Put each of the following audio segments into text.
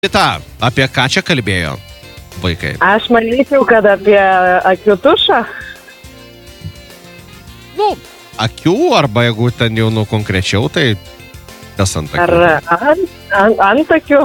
Vita, apie ką čia kalbėjo vaikai? Aš manyčiau, kad apie akių tušą. Nu, akių, arba jeigu ten jau konkrečiau, tai kas ant akių? Ar ant akių.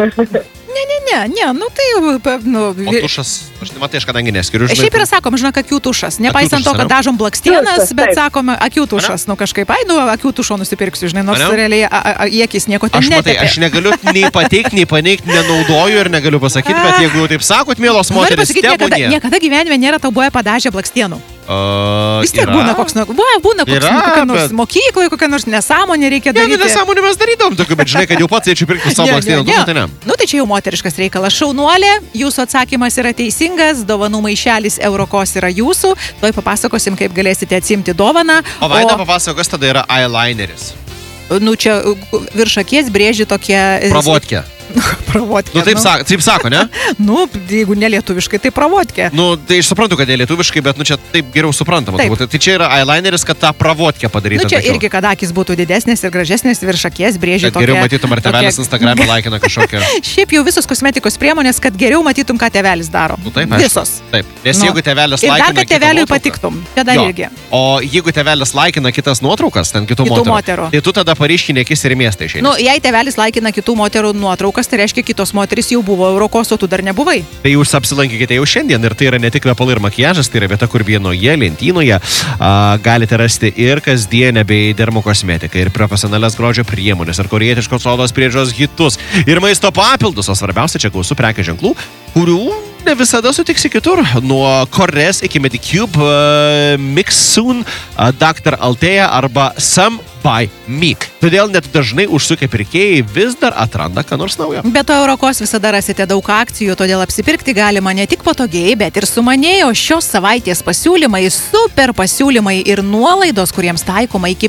Ne, nu tai jau... O tušas, aš nematai, aš kadangi neskiriu. Šiaip yra sakom, žinok, akių tušas. Nepaisant to, kad dažom blakstienas, bet sakome, akių tušas. Nu kažkaip, akių tušo nusipirksiu, žinai, nors realiai į akis nieko ten netepė. Aš negaliu nei pateikti, nei paneigti, nenaudoju ir negaliu pasakyti, bet jeigu jau taip sakot, mielos moteris, tebūnie. Niekada gyvenime nėra tau buvę padažę blakstienų. Vis tiek yra? būna koks nors mokykloje, kokia nors nesąmonė reikia daryti. Ne, nesąmonė mes darydom tokiu, bet žinai, kad jau pats eičiau pirkti savo blakstienų. Nu tai čia jau moteriškas reikalas. Šaunuolė, jūsų atsakymas yra teisingas, dovanų maišelis Eurokos yra jūsų. Tuoj papasakosim, kaip galėsite atsimti dovaną. O Vaida papasako, kas tada yra eyelineris? Nu čia virš akies brėži tokie... Pravotkė. Pravotkė. Nu taip sako, ne? Nu, jeigu nelietuviškai, tai pravotkė. Nu, tai aš suprantu, kad nelietuviškai, bet nu čia taip geriau suprantama. Tai čia yra eyelineris, kad tą pravodkę padaryti. Nu čia irgi, kad akis būtų didesnės ir gražesnės, virš akies brėži tokia... Geriau matytum, ar tėvelis Instagram'e laikina kažkokią... Šiaip jau visos kosmetikos priemonės, kad geriau matytum, ką tėvelis daro. Nu, taip, visos. Taip, nes jeigu tėvelis laikina... Ir dar, kad tėveliui patiktum. Tada irgi. O jeigu tėvelis laikina kitas nuotraukas, ten kitų moterų, tai tu tada paryškini akis ir miestą išeini. Nu, jei tėvelis laikina kitų moterų nuotraukas, tai reiškia, kitos moteris jau buvo Eurokos, o tu dar nebuvai. Tai jūs apsilankykite jau šiandien ir tai yra ne tik kvepalai ir makiažas, tai yra vieta, kur vienoje lentynoje galite rasti ir kasdienę bei dermokosmetiką, ir profesionalias grožio priemonės, ir korejietiškos odos priežiūros hitus, ir maisto papildus, o svarbiausia čia gausu prekės ženklų, kurių ne visada sutiksi kitur. Nuo Kores iki Medicube, Mixsoon, Dr. Altea arba Some by Me. Todėl net dažnai užsukę pirkėjai vis dar atranda ką nors naujo. Bet Eurokos visada rasite daug akcijų, todėl apsipirkti galima ne tik patogiai, bet ir sumaniai, o šios savaitės pasiūlymai, super pasiūlymai ir nuolaidos, kuriems taikoma iki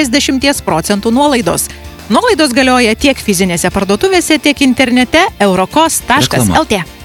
50% nuolaidos. Nuolaidos galioja tiek fizinėse parduotuvėse, tiek internete eurokos.lt.